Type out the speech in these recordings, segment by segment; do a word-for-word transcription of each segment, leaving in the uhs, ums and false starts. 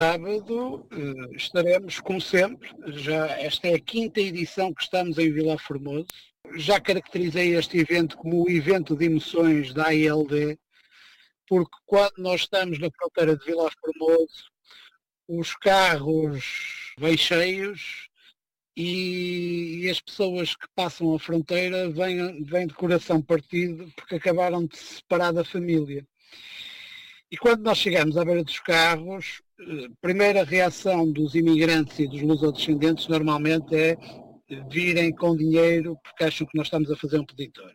Sábado eh, estaremos, como sempre, já esta é a quinta edição que estamos em Vilar Formoso. Já caracterizei este evento como o evento de emoções da A I L D, porque quando nós estamos na fronteira de Vilar Formoso, os carros vêm cheios e, e as pessoas que passam a fronteira vêm, vêm de coração partido porque acabaram de se separar da família. E quando nós chegamos à beira dos carros, a primeira reação dos imigrantes e dos lusodescendentes normalmente é virem com dinheiro porque acham que nós estamos a fazer um peditório.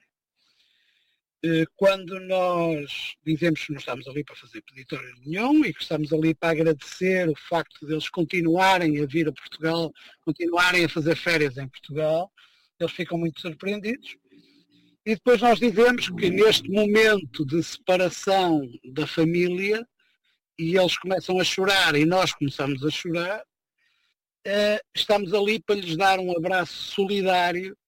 Quando nós dizemos que não estamos ali para fazer peditório nenhum e que estamos ali para agradecer o facto de eles continuarem a vir a Portugal, continuarem a fazer férias em Portugal, eles ficam muito surpreendidos. E depois nós dizemos que neste momento de separação da família, e eles começam a chorar e nós começamos a chorar, eh, estamos ali para lhes dar um abraço solidário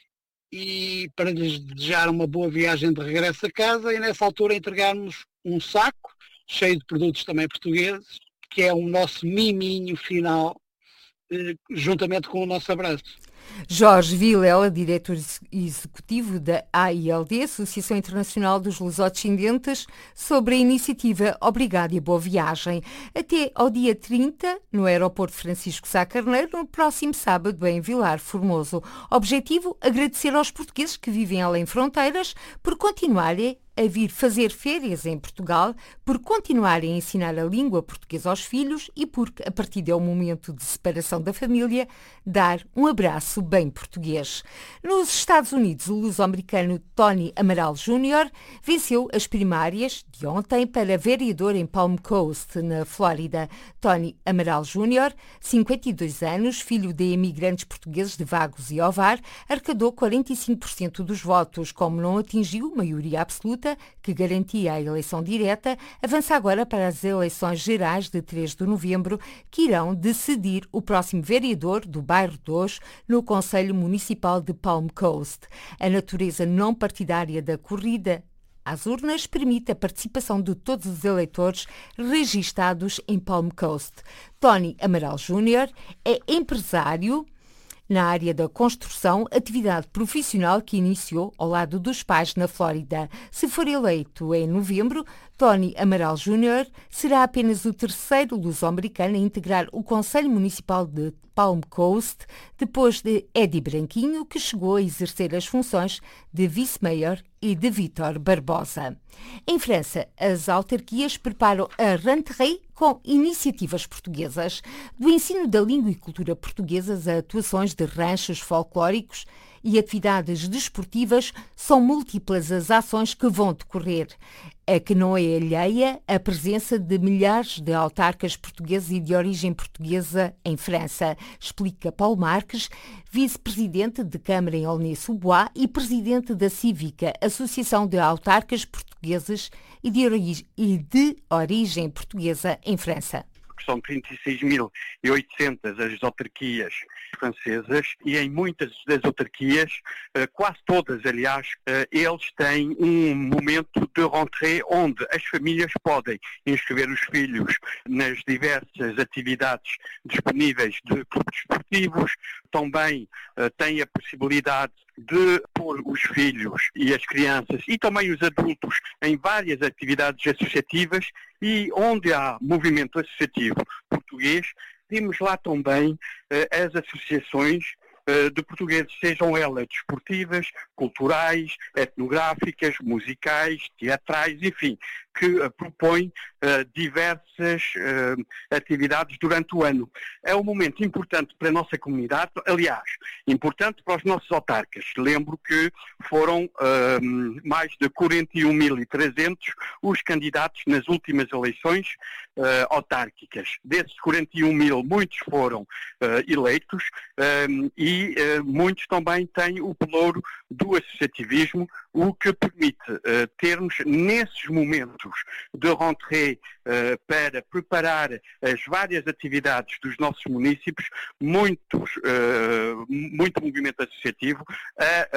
e para lhes desejar uma boa viagem de regresso a casa e nessa altura entregarmos um saco cheio de produtos também portugueses, que é o nosso miminho final, eh, juntamente com o nosso abraço. Jorge Vilela, diretor executivo da A I L D, Associação Internacional dos Lusodescendentes, sobre a iniciativa Obrigado e Boa Viagem. Até ao dia trinta, no aeroporto Francisco Sá Carneiro, no próximo sábado em Vilar Formoso. Objetivo, agradecer aos portugueses que vivem além fronteiras por continuarem a vir fazer férias em Portugal, por continuarem a ensinar a língua portuguesa aos filhos e porque, a partir do momento de separação da família, dar um abraço bem português. Nos Estados Unidos, o luso-americano Tony Amaral Júnior venceu as primárias de ontem para vereador em Palm Coast, na Flórida. Tony Amaral Júnior, cinquenta e dois anos, filho de imigrantes portugueses de Vagos e Ovar, arrecadou quarenta e cinco por cento dos votos. Como não atingiu maioria absoluta, que garantia a eleição direta, avança agora para as eleições gerais de três de novembro, que irão decidir o próximo vereador do bairro dois no Conselho Municipal de Palm Coast. A natureza não partidária da corrida às urnas permite a participação de todos os eleitores registados em Palm Coast. Tony Amaral Júnior é empresário na área da construção, atividade profissional que iniciou ao lado dos pais na Flórida. Se for eleito em novembro, Tony Amaral Júnior será apenas o terceiro luso-americano a integrar o Conselho Municipal de Palm Coast, depois de Eddie Branquinho, que chegou a exercer as funções de vice-mayor, e de Vítor Barbosa. Em França, as autarquias preparam a rentrée com iniciativas portuguesas. Do ensino da língua e cultura portuguesas a atuações de ranchos folclóricos e atividades desportivas, são múltiplas as ações que vão decorrer. É que não é alheia a presença de milhares de autarcas portugueses e de origem portuguesa em França, explica Paulo Marques, vice-presidente de Câmara em Aulnay-sous-Bois e presidente da Cívica, Associação de Autarcas Portugueses e de, origem, e de origem portuguesa em França. São trinta e seis mil e oitocentas as autarquias francesas e em muitas das autarquias, quase todas aliás, eles têm um momento de rentrée onde as famílias podem inscrever os filhos nas diversas atividades disponíveis de clubes esportivos, também têm a possibilidade de pôr os filhos e as crianças e também os adultos em várias atividades associativas e onde há movimento associativo português, temos lá também eh, as associações eh, de portugueses, sejam elas desportivas, culturais, etnográficas, musicais, teatrais, enfim, que uh, propõem uh, diversas uh, atividades durante o ano. É um momento importante para a nossa comunidade, aliás, importante para os nossos autarcas. Lembro que foram uh, mais de quarenta e um mil e trezentos os candidatos nas últimas eleições uh, autárquicas. Desses quarenta e um mil, muitos foram uh, eleitos um, e uh, muitos também têm o pelouro do associativismo, o que permite uh, termos nesses momentos de rentrée uh, para preparar as várias atividades dos nossos municípios, muitos, uh, muito movimento associativo a, a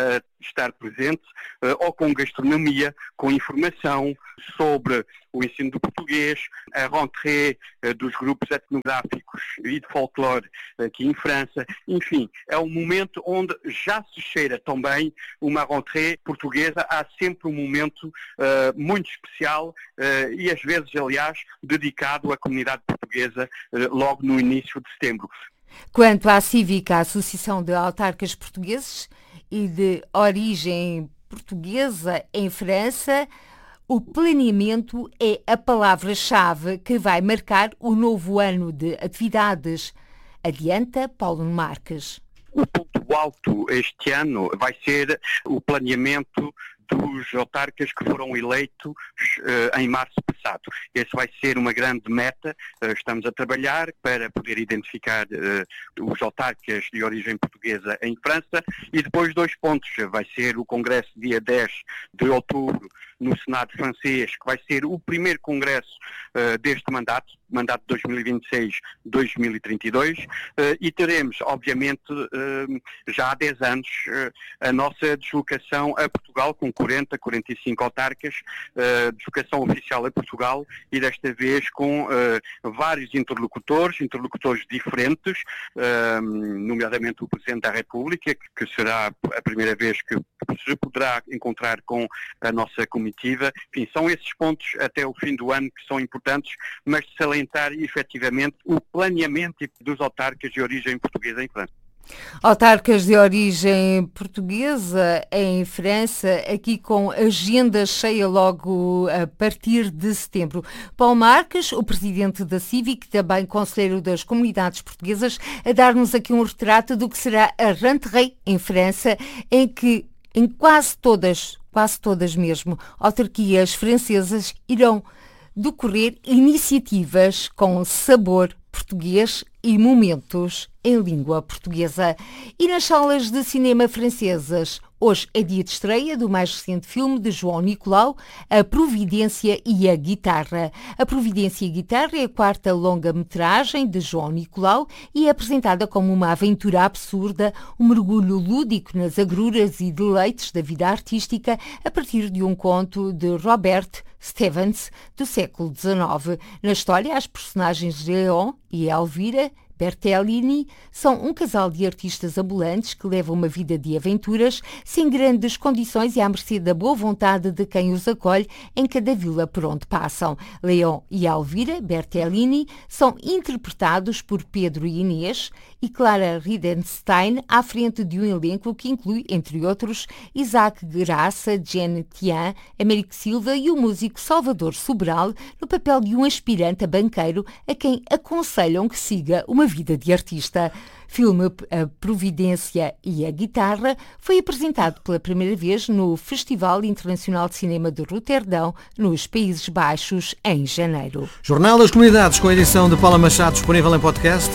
estar presente, ou com gastronomia, com informação sobre o ensino do português, a rentrée dos grupos etnográficos e de folclore aqui em França. Enfim, é um momento onde já se cheira também uma rentrée portuguesa. Há sempre um momento uh, muito especial uh, e às vezes, aliás, dedicado à comunidade portuguesa uh, logo no início de setembro. Quanto à Cívica, a Associação de Autarcas Portugueses e de origem portuguesa em França, o planeamento é a palavra-chave que vai marcar o novo ano de atividades. Adianta Paulo Marques. O ponto alto este ano vai ser o planeamento dos autarcas que foram eleitos uh, em março passado. Esse vai ser uma grande meta. Uh, estamos a trabalhar para poder identificar uh, os autarcas de origem portuguesa em França e depois dois pontos. Vai ser o congresso dia dez de outubro no Senado francês, que vai ser o primeiro congresso uh, deste mandato, mandato dois mil e vinte e seis a dois mil e trinta e dois, uh, e teremos, obviamente, uh, já há dez anos, uh, a nossa deslocação a Portugal com quarenta, quarenta e cinco autarcas, uh, deslocação oficial a Portugal e desta vez com uh, vários interlocutores, interlocutores diferentes, uh, nomeadamente o Presidente da República, que será a primeira vez que se poderá encontrar com a nossa comitiva. Enfim, são esses pontos até o fim do ano que são importantes, mas de salientar efetivamente o planeamento dos autarcas de origem portuguesa em França. Autarcas de origem portuguesa em França, aqui com agenda cheia logo a partir de setembro. Paulo Marques, o presidente da Cívica, também conselheiro das comunidades portuguesas, a dar-nos aqui um retrato do que será a rentrée em França, em que em quase todas, quase todas mesmo, autarquias francesas irão decorrer iniciativas com sabor português e momentos em língua portuguesa. E nas salas de cinema francesas, hoje é dia de estreia do mais recente filme de João Nicolau, A Providência e a Guitarra. A Providência e a Guitarra é a quarta longa-metragem de João Nicolau e é apresentada como uma aventura absurda, um mergulho lúdico nas agruras e deleites da vida artística a partir de um conto de Robert Stevens, do século dezenove. Na história, as personagens Leon e Elvira Bertellini são um casal de artistas ambulantes que levam uma vida de aventuras, sem grandes condições e à mercê da boa vontade de quem os acolhe em cada vila por onde passam. Leon e Elvira Bertellini são interpretados por Pedro e Inês e Clara Riedenstein à frente de um elenco que inclui, entre outros, Isaac Graça, Jen Tian, Américo Silva e o músico Salvador Sobral no papel de um aspirante a banqueiro a quem aconselham que siga uma vida de artista. Filme A Providência e a Guitarra foi apresentado pela primeira vez no Festival Internacional de Cinema de Roterdão, nos Países Baixos, em janeiro. Jornal das Comunidades, com a edição de Paula Machado, disponível em podcast,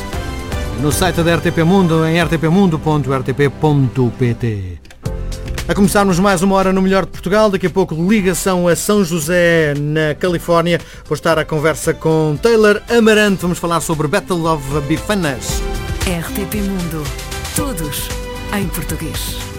no site da R T P Mundo, em r t p mundo ponto r t p ponto p t. A começarmos mais uma hora no Melhor de Portugal, daqui a pouco ligação a São José, na Califórnia. Vou estar à conversa com Taylor Amarante, vamos falar sobre Battle of Bifanas. R T P Mundo, todos em português.